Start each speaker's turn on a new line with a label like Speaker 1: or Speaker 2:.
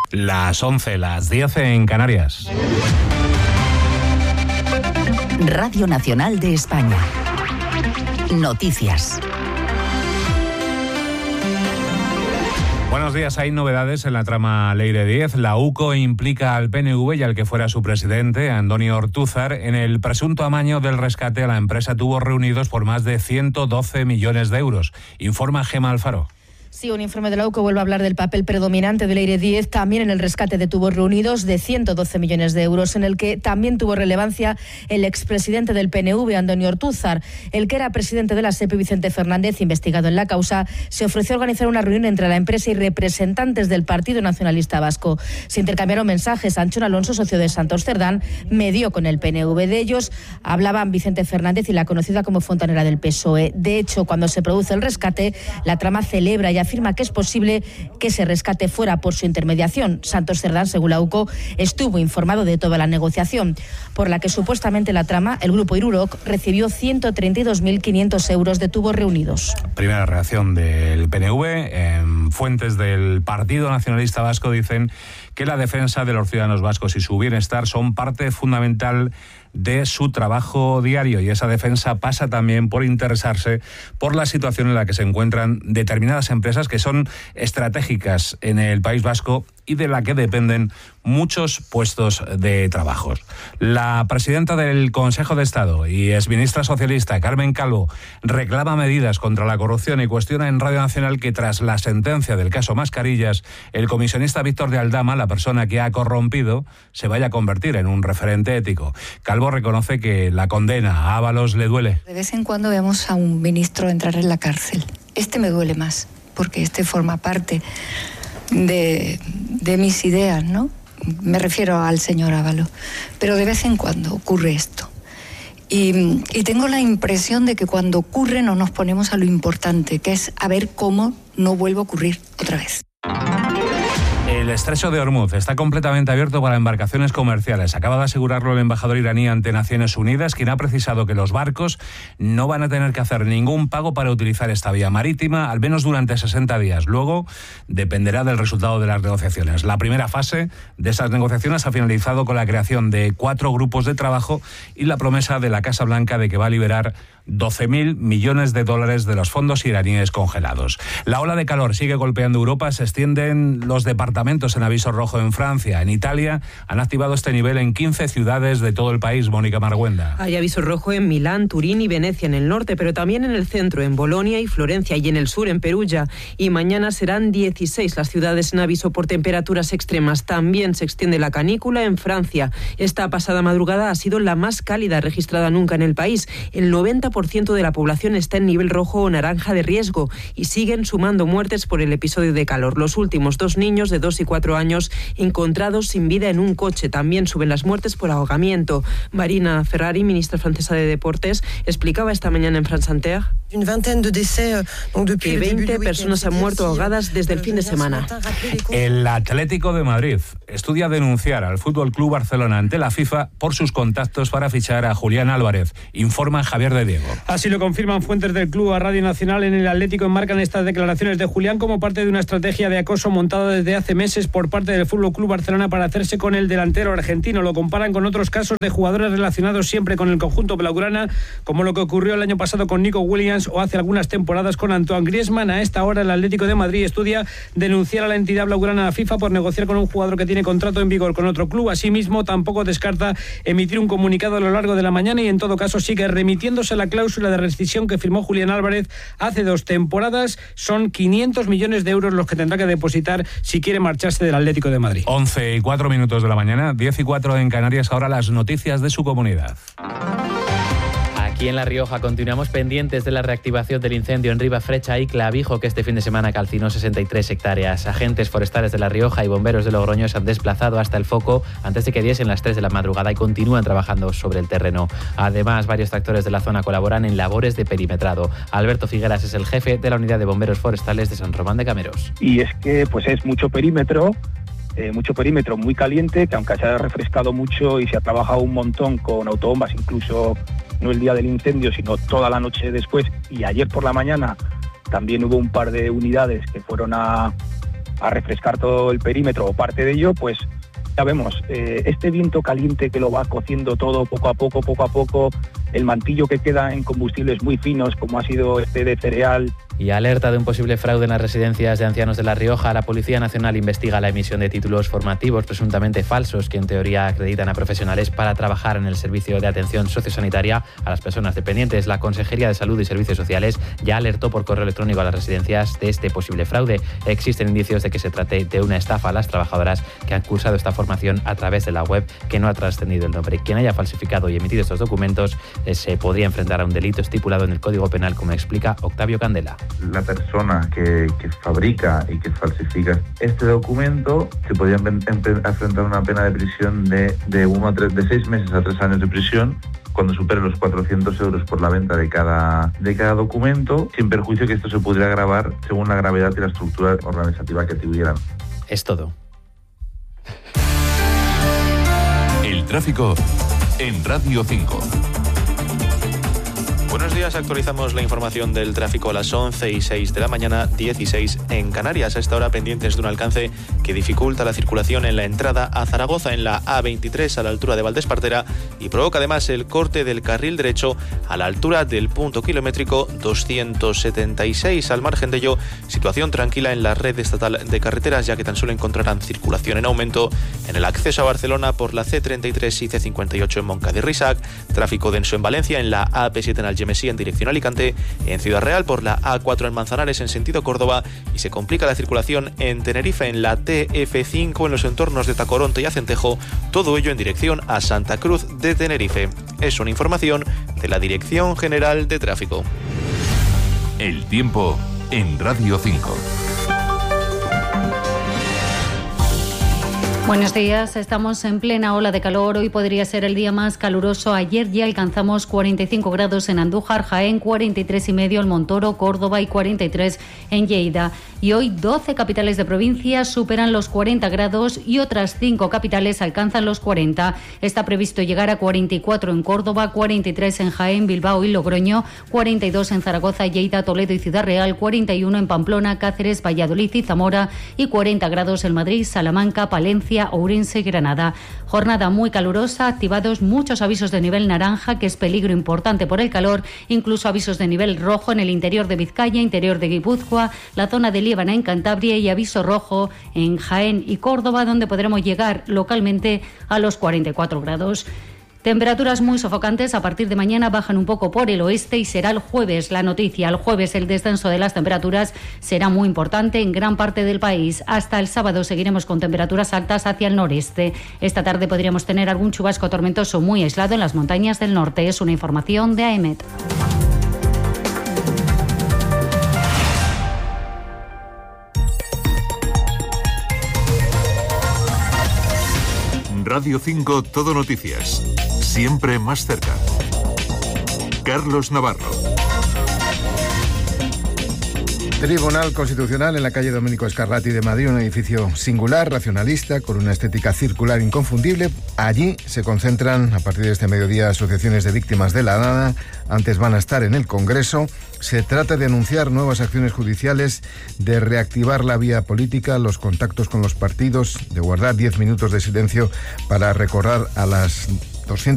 Speaker 1: Las 11, las 10 en Canarias.
Speaker 2: Radio Nacional de España. Noticias.
Speaker 1: Buenos días. Hay novedades en la trama Leire Díez. La UCO implica al PNV y al que fuera su presidente, Andoni Ortúzar, en el presunto amaño del rescate a la empresa Tubos Reunidos por más de 112 millones de euros. Informa Gemma Alfaro.
Speaker 3: Sí, un informe de la UCO vuelve a hablar del papel predominante de Leire Díez también en el rescate de Tubos Reunidos de 112 millones de euros, en el que también tuvo relevancia el expresidente del PNV, Andoni Ortúzar. El que era presidente de la SEPE, Vicente Fernández, investigado en la causa, se ofreció a organizar una reunión entre la empresa y representantes del Partido Nacionalista Vasco. Se intercambiaron mensajes. Anchón Alonso, socio de Santos Cerdán, medió con el PNV. De ellos hablaban Vicente Fernández y la conocida como fontanera del PSOE. De hecho, cuando se produce el rescate, la trama celebra y afirma que es posible que ese rescate fuera por su intermediación. Santos Cerdán, según la UCO, estuvo informado de toda la negociación, por la que supuestamente la trama, el grupo Iruroc, recibió 132.500 euros de Tubos Reunidos.
Speaker 1: Primera reacción del PNV. Fuentes del Partido Nacionalista Vasco dicen que la defensa de los ciudadanos vascos y su bienestar son parte fundamental de su trabajo diario, y esa defensa pasa también por interesarse por la situación en la que se encuentran determinadas empresas que son estratégicas en el País Vasco y de la que dependen muchos puestos de trabajo. La presidenta del Consejo de Estado y exministra socialista, Carmen Calvo, reclama medidas contra la corrupción y cuestiona en Radio Nacional que tras la sentencia del caso Mascarillas, el comisionista Víctor de Aldama, la persona que ha corrompido, se vaya a convertir en un referente ético. Calvo reconoce que la condena a Ábalos le duele.
Speaker 4: De vez en cuando vemos a un ministro entrar en la cárcel. Este me duele más, porque este forma parte de mis ideas, ¿no? Me refiero al señor Ábalos. Pero de vez en cuando ocurre esto. Y tengo la impresión de que cuando ocurre no nos ponemos a lo importante, que es a ver cómo no vuelve a ocurrir otra vez.
Speaker 1: El estrecho de Hormuz está completamente abierto para embarcaciones comerciales. Acaba de asegurarlo el embajador iraní ante Naciones Unidas, quien ha precisado que los barcos no van a tener que hacer ningún pago para utilizar esta vía marítima, al menos durante 60 días. Luego dependerá del resultado de las negociaciones. La primera fase de esas negociaciones ha finalizado con la creación de 4 grupos de trabajo y la promesa de la Casa Blanca de que va a liberar 12.000 millones de dólares de los fondos iraníes congelados. La ola de calor sigue golpeando Europa. Se extienden los departamentos en aviso rojo en Francia. En Italia han activado este nivel en 15 ciudades de todo el país. Mónica Marguenda.
Speaker 5: Hay aviso rojo en Milán, Turín y Venecia en el norte, pero también en el centro, en Bolonia y Florencia, y en el sur, en Perugia. Y mañana serán 16 las ciudades en aviso por temperaturas extremas. También se extiende la canícula en Francia. Esta pasada madrugada ha sido la más cálida registrada nunca en el país. El 90% de la población está en nivel rojo o naranja de riesgo y siguen sumando muertes por el episodio de calor. Los últimos 2 niños de 2 y 4 años encontrados sin vida en un coche. También suben las muertes por ahogamiento. Marina Ferrari, ministra francesa de Deportes, explicaba esta mañana en France Inter que 20 personas han muerto ahogadas desde el fin de semana.
Speaker 1: El Atlético de Madrid estudia denunciar al Fútbol Club Barcelona ante la FIFA por sus contactos para fichar a Julián Álvarez, informa Javier de Diego.
Speaker 6: Así lo confirman fuentes del club a Radio Nacional. En el Atlético enmarcan estas declaraciones de Julián como parte de una estrategia de acoso montada desde hace meses por parte del Fútbol Club Barcelona para hacerse con el delantero argentino. Lo comparan con otros casos de jugadores relacionados siempre con el conjunto blaugrana, como lo que ocurrió el año pasado con Nico Williams o hace algunas temporadas con Antoine Griezmann. A esta hora el Atlético de Madrid estudia denunciar a la entidad blaugrana a FIFA por negociar con un jugador que tiene contrato en vigor con otro club. Asimismo, tampoco descarta emitir un comunicado a lo largo de la mañana y en todo caso sigue remitiéndose la cláusula de rescisión que firmó Julián Álvarez hace 2 temporadas. Son 500 millones de euros los que tendrá que depositar si quiere marcharse del Atlético de Madrid.
Speaker 1: 11:04 de la mañana, 10:04 en Canarias. Ahora las noticias de su comunidad.
Speaker 7: Aquí en La Rioja continuamos pendientes de la reactivación del incendio en Ribafrecha y Clavijo, que este fin de semana calcinó 63 hectáreas. Agentes forestales de La Rioja y bomberos de Logroño se han desplazado hasta el foco antes de que diesen las 3 de la madrugada y continúan trabajando sobre el terreno. Además, varios tractores de la zona colaboran en labores de perimetrado. Alberto Figueras es el jefe de la unidad de bomberos forestales de San Román de Cameros.
Speaker 8: Y es que es mucho perímetro muy caliente, que aunque se ha refrescado mucho y se ha trabajado un montón con autobombas, incluso no el día del incendio, sino toda la noche después, y ayer por la mañana también hubo un par de unidades que fueron a a refrescar todo el perímetro o parte de ello, pues ya vemos, este viento caliente que lo va cociendo todo poco a poco, el mantillo que queda en combustibles muy finos, como ha sido este de cereal.
Speaker 7: Y alerta de un posible fraude en las residencias de ancianos de La Rioja, la Policía Nacional investiga la emisión de títulos formativos presuntamente falsos que en teoría acreditan a profesionales para trabajar en el servicio de atención sociosanitaria a las personas dependientes. La Consejería de Salud y Servicios Sociales ya alertó por correo electrónico a las residencias de este posible fraude. Existen indicios de que se trate de una estafa a las trabajadoras que han cursado esta formación a través de la web, que no ha trascendido el nombre. Quien haya falsificado y emitido estos documentos se podría enfrentar a un delito estipulado en el Código Penal, como explica Octavio Candela.
Speaker 9: La persona que fabrica y que falsifica este documento se podría enfrentar una pena de prisión de 6 meses a 3 años de prisión cuando supere los 400 euros por la venta de cada documento, sin perjuicio que esto se pudiera agravar según la gravedad y la estructura organizativa que tuvieran.
Speaker 7: Es todo.
Speaker 10: El tráfico en Radio 5.
Speaker 11: Buenos días, actualizamos la información del tráfico a las 11:06 de la mañana, 16 en Canarias. A esta hora pendientes de un alcance que dificulta la circulación en la entrada a Zaragoza en la A23 a la altura de Valdespartera y provoca además el corte del carril derecho a la altura del punto kilométrico 276. Al margen de ello, situación tranquila en la red estatal de carreteras, ya que tan solo encontrarán circulación en aumento en el acceso a Barcelona por la C33 y C58 en Moncada y Risac, tráfico denso en Valencia en la AP7 en Algemesí en dirección a Alicante, en Ciudad Real por la A4 en Manzanares en sentido Córdoba y se complica la circulación en Tenerife en la TF5 en los entornos de Tacoronte y Acentejo, todo ello en dirección a Santa Cruz de Tenerife. Es una información de la Dirección General de Tráfico.
Speaker 10: El tiempo en Radio 5.
Speaker 12: Buenos días, estamos en plena ola de calor. Hoy podría ser el día más caluroso. Ayer ya alcanzamos 45 grados en Andújar, Jaén, 43,5 en Montoro, Córdoba y 43 en Lleida. Y hoy 12 capitales de provincia superan los 40 grados y otras 5 capitales alcanzan los 40. Está previsto llegar a 44 en Córdoba, 43 en Jaén, Bilbao y Logroño, 42 en Zaragoza, Lleida, Toledo y Ciudad Real, 41 en Pamplona, Cáceres, Valladolid y Zamora y 40 grados en Madrid, Salamanca, Palencia, Ourense y Granada. Jornada muy calurosa, activados muchos avisos de nivel naranja, que es peligro importante por el calor, incluso avisos de nivel rojo en el interior de Vizcaya, interior de Guipúzcoa, la zona de Líbana en Cantabria y aviso rojo en Jaén y Córdoba, donde podremos llegar localmente a los 44 grados. Temperaturas muy sofocantes. A partir de mañana bajan un poco por el oeste y será el jueves la noticia. El jueves el descenso de las temperaturas será muy importante en gran parte del país. Hasta el sábado seguiremos con temperaturas altas hacia el noreste. Esta tarde podríamos tener algún chubasco tormentoso muy aislado en las montañas del norte. Es una información de AEMET.
Speaker 10: Radio 5 Todo Noticias. Siempre más cerca. Carlos Navarro.
Speaker 13: Tribunal Constitucional en la calle Domenico Scarlatti de Madrid, un edificio singular, racionalista, con una estética circular inconfundible. Allí se concentran, a partir de este mediodía, asociaciones de víctimas de la nada. Antes van a estar en el Congreso. Se trata de anunciar nuevas acciones judiciales, de reactivar la vía política, los contactos con los partidos, de guardar 10 minutos de silencio para recordar a las 200